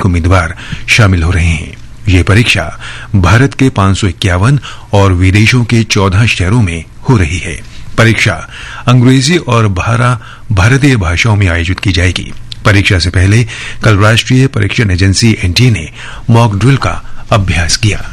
अधिक उम्मीदवार शामिल हो रहे हैं। ये परीक्षा भारत के 551 और विदेशों के 14 शहरों में हो रही है। परीक्षा अंग्रेजी और भारतीय भाषाओं में आयोजित की जाएगी। परीक्षा से पहले कल राष्ट्रीय परीक्षण एजेंसी एनटीए ने मॉक ड्रिल का अभ्यास किया।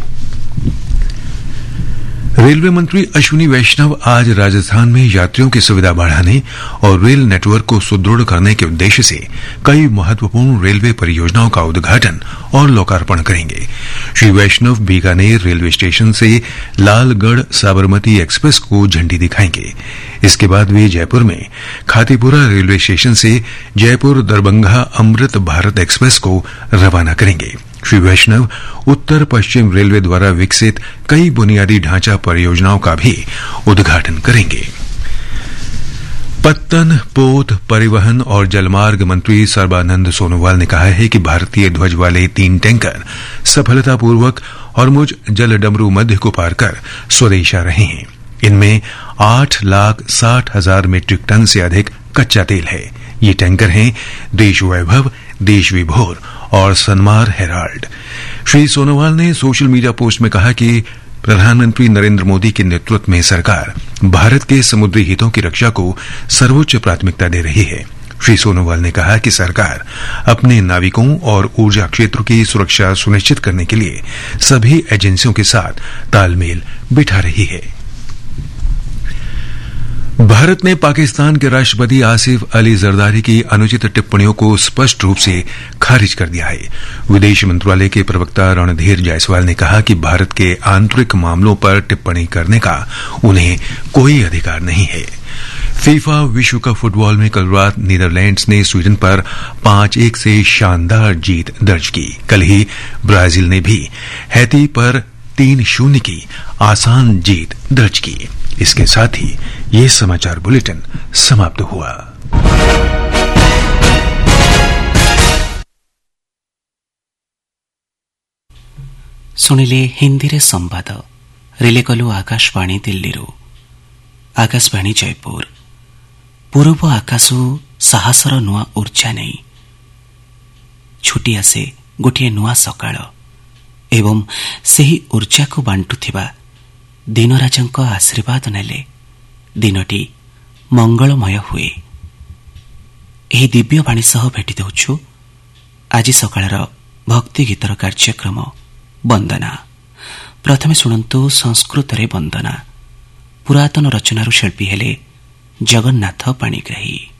रेलवे मंत्री अश्विनी वैष्णव आज राजस्थान में यात्रियों की सुविधा बढ़ाने और रेल नेटवर्क को सुदृढ़ करने के उद्देश्य से कई महत्वपूर्ण रेलवे परियोजनाओं का उद्घाटन और लोकार्पण करेंगे। श्री वैष्णव बीकानेर रेलवे स्टेशन से लालगढ़ साबरमती एक्सप्रेस को झंडी दिखाएंगे। इसके बाद वे जयपुर में खातीपुरा रेलवे स्टेशन से जयपुर दरभंगा अमृत भारत एक्सप्रेस को रवाना करेंगे। श्री वैष्णव उत्तर पश्चिम रेलवे द्वारा विकसित कई बुनियादी ढांचा परियोजनाओं का भी उद्घाटन करेंगे। पत्तन, पोत, परिवहन और जलमार्ग मंत्री सर्बानंद सोनोवाल ने कहा है कि भारतीय ध्वज वाले 3 टैंकर सफलतापूर्वक हॉर्मुज जलडमरू मध्य को पार कर स्वदेश आ रहे हैं। इनमें 8,60,000 मीट्रिक टन से अधिक कच्चा तेल है। ये टैंकर हैं देश वैभव, देश विभोर और सनमार हेराल्ड। श्री सोनोवाल ने सोशल मीडिया पोस्ट में कहा कि प्रधानमंत्री नरेंद्र मोदी के नेतृत्व में सरकार भारत के समुद्री हितों की रक्षा को सर्वोच्च प्राथमिकता दे रही है। श्री सोनोवाल ने कहा कि सरकार अपने नाविकों और ऊर्जा क्षेत्र की सुरक्षा सुनिश्चित करने के लिए सभी एजेंसियों के साथ तालमेल बिठा रही है। भारत ने पाकिस्तान के राष्ट्रपति आसिफ अली जरदारी की अनुचित टिप्पणियों को स्पष्ट रूप से खारिज कर दिया है। विदेश मंत्रालय के प्रवक्ता रणधीर जायसवाल ने कहा कि भारत के आंतरिक मामलों पर टिप्पणी करने का उन्हें कोई अधिकार नहीं है। फीफा विश्व कप फुटबॉल में कल रात नीदरलैंड्स ने स्वीडन पर 5-1 से शानदार जीत दर्ज की। कल ही ब्राजील ने भी हैती पर 3-0 की आसान जीत दर्ज की। इसके साथ ही ये समाचार बुलेटिन समाप्त हुआ। सुनिले हिंदी रे संवाद रिले कलु आकाशवाणी दिल्ली आकाशवाणी जयपुर। पूर्व आकाशु साहसर नुआ ऊर्जा नहीं छुटी आसे गोटे नुआ सकाळ एवं सेही ऊर्जा को बांटुथिबा दिनराजंक आशीर्वाद नेले दिनटी मंगलमय हुए। एही दिव्य बाणी सह भेटी देउछु आज सकाळर भक्ति गीतर कार्यक्रम वंदना। प्रथमे शुणंतु संस्कृत रे वंदना। पुरातन रचनारू शिल्पी हेले जगन्नाथ पाणिग्राही।